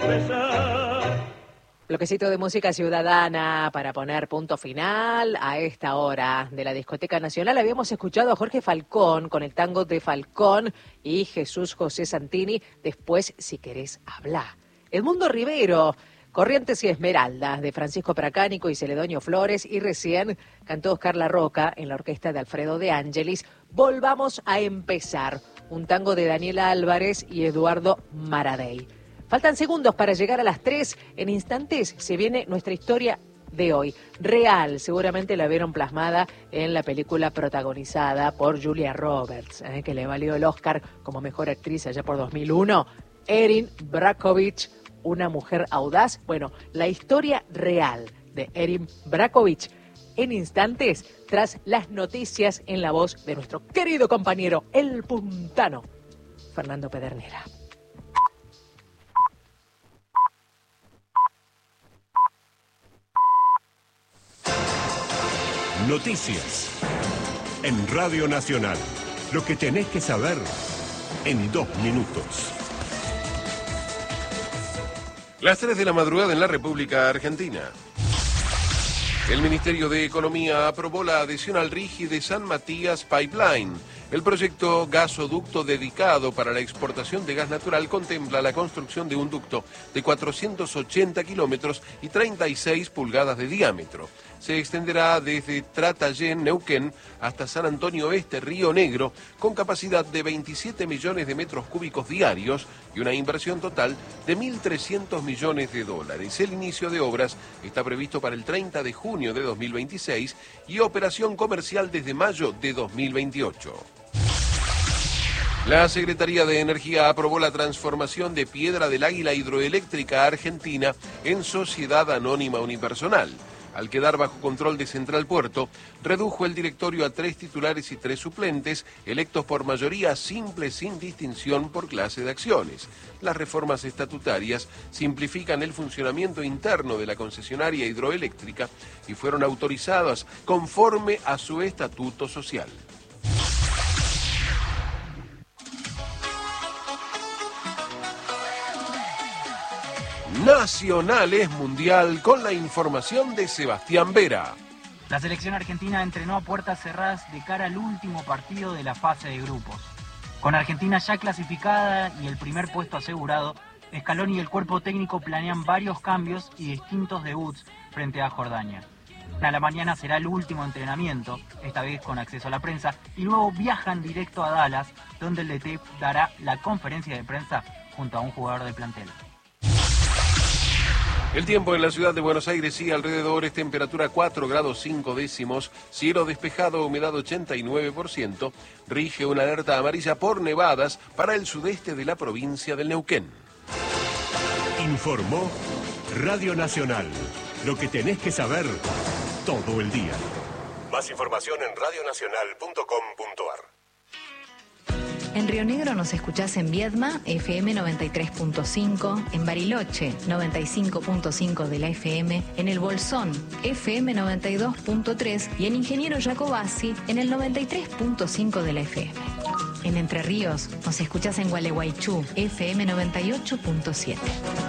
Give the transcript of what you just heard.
Bloquecito de música ciudadana para poner punto final a esta hora de la Discoteca Nacional. Habíamos escuchado a Jorge Falcón con el tango de Falcón y Jesús José Santini, Después si querés hablar. Edmundo Rivero, Corrientes y Esmeraldas, de Francisco Pracánico y Celedonio Flores, y recién cantó Oscar La Roca en la orquesta de Alfredo de Ángelis, Volvamos a empezar, un tango de Daniel Álvarez y Eduardo Maradei. Faltan segundos para llegar a las 3. En instantes se viene nuestra historia de hoy. Real, seguramente la vieron plasmada en la película protagonizada por Julia Roberts, que le valió el Oscar como mejor actriz allá por 2001. Erin Brockovich, una mujer audaz. Bueno, la historia real de Erin Brockovich en instantes, tras las noticias en la voz de nuestro querido compañero, el puntano, Fernando Pedernera. Noticias en Radio Nacional. Lo que tenés que saber en 2 minutos. Las 3 de la madrugada en la República Argentina. El Ministerio de Economía aprobó la adhesión al RIGI de San Matías Pipeline. El proyecto gasoducto dedicado para la exportación de gas natural contempla la construcción de un ducto de 480 kilómetros y 36 pulgadas de diámetro. Se extenderá desde Tratayén, Neuquén, hasta San Antonio Este, Río Negro, con capacidad de 27 millones de metros cúbicos diarios y una inversión total de 1.300 millones de dólares. El inicio de obras está previsto para el 30 de junio de 2026 y operación comercial desde mayo de 2028. La Secretaría de Energía aprobó la transformación de Piedra del Águila Hidroeléctrica Argentina en sociedad anónima unipersonal. Al quedar bajo control de Central Puerto, redujo el directorio a 3 titulares y 3 suplentes, electos por mayoría simple sin distinción por clase de acciones. Las reformas estatutarias simplifican el funcionamiento interno de la concesionaria hidroeléctrica y fueron autorizadas conforme a su estatuto social. Nacional es mundial con la información de Sebastián Vera. La selección argentina entrenó a puertas cerradas de cara al último partido de la fase de grupos. Con Argentina ya clasificada y el primer puesto asegurado, Scaloni y el cuerpo técnico planean varios cambios y distintos debuts frente a Jordania. A la mañana será el último entrenamiento, esta vez con acceso a la prensa, y luego viajan directo a Dallas, donde el DT dará la conferencia de prensa junto a un jugador del plantel. El tiempo en la ciudad de Buenos Aires y alrededores, temperatura 4 grados 5 décimos, cielo despejado, humedad 89%, rige una alerta amarilla por nevadas para el sudeste de la provincia del Neuquén. Informó Radio Nacional. Lo que tenés que saber todo el día. Más información en radionacional.com.ar. En Río Negro nos escuchás en Viedma, FM 93.5, en Bariloche, 95.5 de la FM, en El Bolsón, FM 92.3 y en Ingeniero Jacobasi, en el 93.5 de la FM. En Entre Ríos nos escuchás en Gualeguaychú, FM 98.7.